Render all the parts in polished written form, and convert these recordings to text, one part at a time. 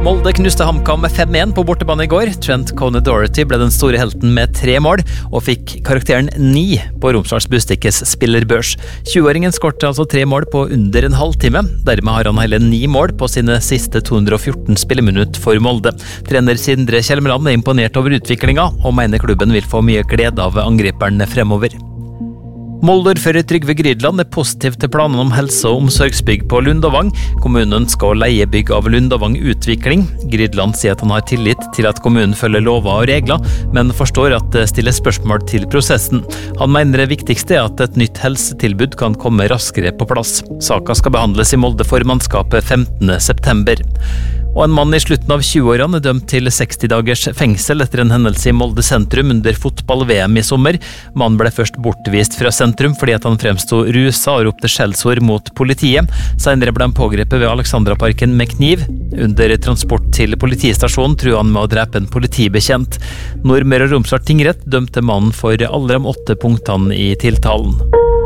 Molde knuste HamKam med 5-1 på bortebane i går. Trent Coney-Doherty ble den store helten med 3 mål, og fikk karakteren 9 på Romsdals Bustikkes spillerbørs. 20-åringen skårte altså 3 mål på under en halvtime. Dermed har han hele 9 mål på sine siste 214 spilleminutt for Molde. Trener Sindre Kjelmeland er imponert over utviklinga, og mener klubben vil få mye glede av angriperen fremover. Molde-ordfører Trygve Grydland er positiv til planene om helse- og omsorgsbygg på Lundavang. Kommunen skal leie bygg av Lundavang Utvikling. Grydland sier at han har tillit til at kommunen følger lover og regler, men forstår at det stiller spørsmål til prosessen. Han mener det viktigste er at et nytt helsetilbud kan komme raskere på plass. Saka skal behandles i Molde-formannskapet 15. september. Og en mann i slutten av 20-årene er dømt til 60 dagers fengsel etter en hendelse i Molde sentrum under fotball-VM i sommer. Mannen ble først bortvist fra sentrum fordi at han fremstod rusa og ropte skjellsord mot politiet. Senere ble han pågrepet ved Alexandraparken med kniv. Under transport til politistasjonen truet han med å drepe en politibetjent. Nordmøre og Romsdal tingrett dømte mannen for alle de 8 punktene i tiltalen.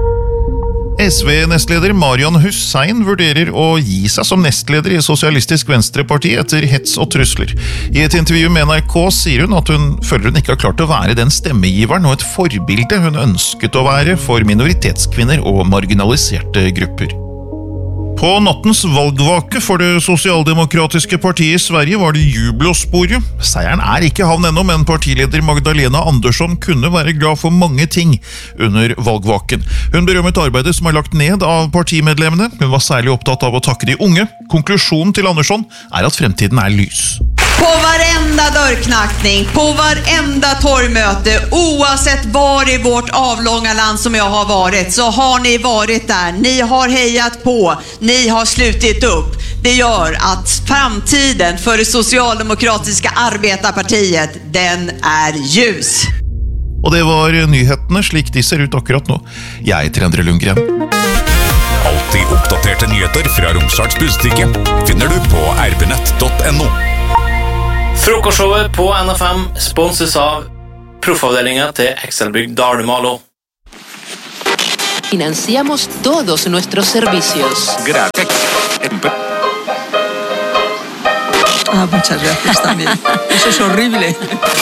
SV-nestleder Marian Hussein vurderer å gi seg som nestleder i Sosialistisk Venstreparti etter hets og trusler. I et intervju med NRK sier hun at hun føler hun ikke har klart å være den stemmegiveren og et forbilde hun ønsket å være for minoritetskvinner og marginaliserte grupper. På nattens valgvake for det sosialdemokratiske partiet i Sverige var det jubel å spore. Seieren er ikke havn ennå, men partileder Magdalena Andersson kunne være glad for mange ting under valgvaken. Hun berømmet arbeidet som er lagt ned av partimedlemmene. Hun var særlig opptatt av å takke de unge. Konklusjonen til Andersson er at fremtiden er lys. På varenda dörrknackning, på varenda torgmöte, oavsett var i vårt avlånga land som jag har varit, så har ni varit där. Ni har hejat på, ni har slutit upp. Det gör att framtiden för det socialdemokratiska arbetarpartiet, den är ljus. Og det var nyhetene slik de ser ut akkurat nå. Jeg heter Endre Lundgren. Alltid oppdaterte nyheter fra Romsdals Bustikke finner du på rbnett.no. Frokostshowet på NFM sponses av proffavdelingen til Excelbygg Dalmalo. Financiamos todos nuestros servicios. Gracias. Muchas gracias también. Eso es horrible.